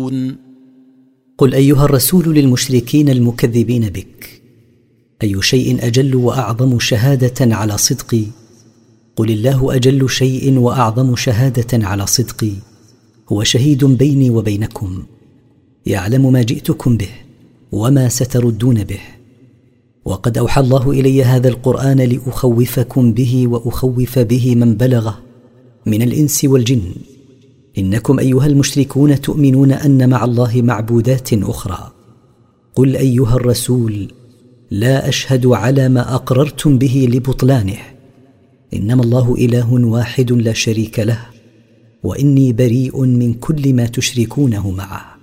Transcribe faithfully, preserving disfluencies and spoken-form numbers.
يعلمون. قل أيها الرسول للمشركين المكذبين بك: أي شيء أجل وأعظم شهادة على صدقي؟ قل الله أجل شيء وأعظم شهادة على صدقي، هو شهيد بيني وبينكم، يعلم ما جئتكم به وما ستردون به. وقد أوحى الله إلي هذا القرآن لأخوفكم به وأخوف به من بلغه من الإنس والجن. إنكم أيها المشركون تؤمنون أن مع الله معبودات أخرى. قل أيها الرسول: لا أشهد على ما أقررتم به لبطلانه، إنما الله إله واحد لا شريك له، وإني بريء من كل ما تشركونه معه.